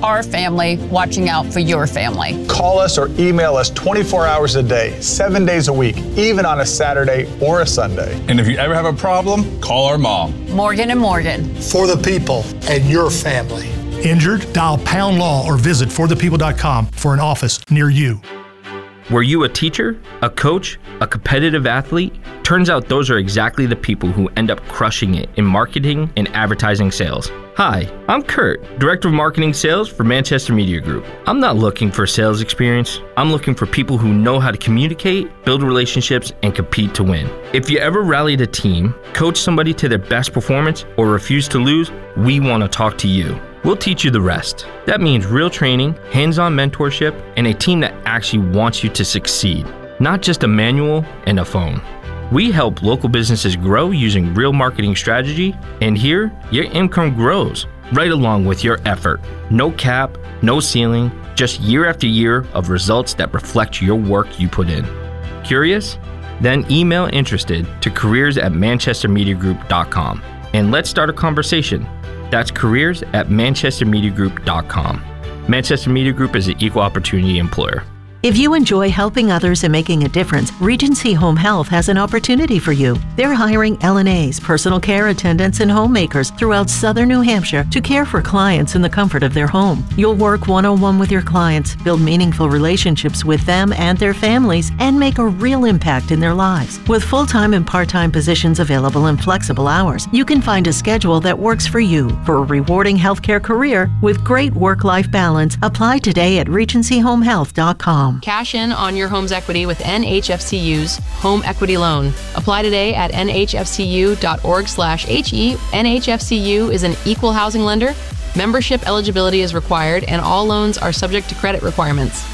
our family watching out for your family. Call us or email us 24 hours a day, 7 days a week, even on a Saturday or a Sunday. And if you ever have a problem, call our mom. Morgan & Morgan. For the people and your family. Injured? Dial Pound Law or visit forthepeople.com for an office near you. Were you a teacher, a coach, a competitive athlete? Turns out those are exactly the people who end up crushing it in marketing and advertising sales. Hi, I'm Kurt, Director of Marketing Sales for Manchester Media Group. I'm not looking for sales experience. I'm looking for people who know how to communicate, build relationships, and compete to win. If you ever rallied a team, coached somebody to their best performance, or refused to lose, we want to talk to you. We'll teach you the rest. That means real training, hands-on mentorship, and a team that actually wants you to succeed, not just a manual and a phone. We help local businesses grow using real marketing strategy, and here, your income grows right along with your effort. No cap, no ceiling, just year after year of results that reflect your work you put in. Curious? Then email interested to careers@manchestermediagroup.com and let's start a conversation. That's careers@manchestermediagroup.com. Manchester Media Group is an equal opportunity employer. If you enjoy helping others and making a difference, Regency Home Health has an opportunity for you. They're hiring LNAs, personal care attendants, and homemakers throughout southern New Hampshire to care for clients in the comfort of their home. You'll work one-on-one with your clients, build meaningful relationships with them and their families, and make a real impact in their lives. With full-time and part-time positions available in flexible hours, you can find a schedule that works for you. For a rewarding healthcare career with great work-life balance, apply today at regencyhomehealth.com. Cash in on your home's equity with NHFCU's Home Equity Loan. Apply today at nhfcu.org/HE. NHFCU is an equal housing lender. Membership eligibility is required, and all loans are subject to credit requirements.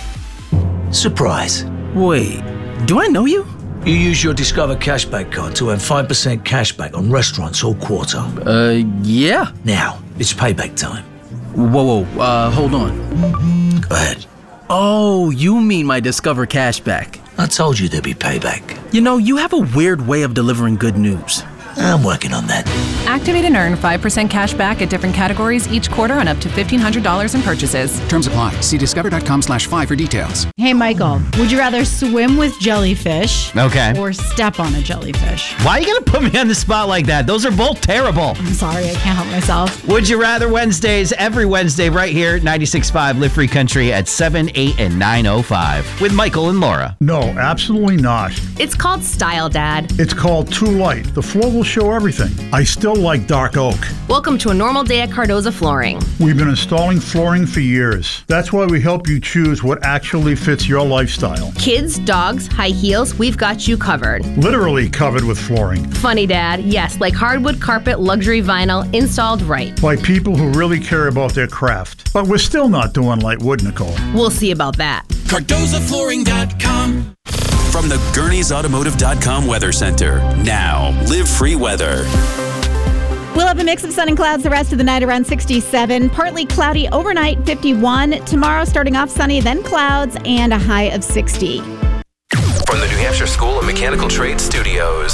Surprise. Wait, do I know you? You use your Discover Cashback card to earn 5% cashback on restaurants all quarter. Yeah. Now, it's payback time. Whoa, hold on. Go ahead. Oh, you mean my Discover Cashback. I told you there'd be payback. You know, you have a weird way of delivering good news. I'm working on that. Activate and earn 5% cash back at different categories each quarter on up to $1,500 in purchases. Terms apply. See discover.com/5 for details. Hey, Michael, would you rather swim with jellyfish or step on a jellyfish? Why are you going to put me on the spot like that? Those are both terrible. I'm sorry, I can't help myself. Would You Rather Wednesdays, every Wednesday right here at 96.5 Live Free Country at 7, 8, and 9:05 with Michael and Laura. No, absolutely not. It's called Style, Dad. It's called Too Light. The floor will show everything. I still like dark oak. Welcome to a normal day at Cardoza Flooring. We've been installing flooring for years. That's why we help you choose what actually fits your lifestyle. Kids, dogs, high heels, we've got you covered. Literally covered with flooring. Funny, Dad. Yes, like hardwood, carpet, luxury vinyl, installed right. By people who really care about their craft. But we're still not doing light wood, Nicole. We'll see about that. CardozaFlooring.com. From the Gurney'sAutomotive.com Weather Center. Now, Live Free Weather. We'll have a mix of sun and clouds the rest of the night around 67. Partly cloudy overnight, 51. Tomorrow starting off sunny, then clouds, and a high of 60. From the New Hampshire School of Mechanical Trades Studios.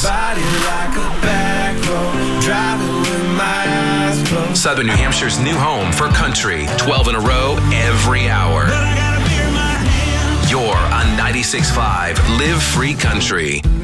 Southern New Hampshire's new home for country. 12 in a row, every hour. You're on 96.5 Live Free Country.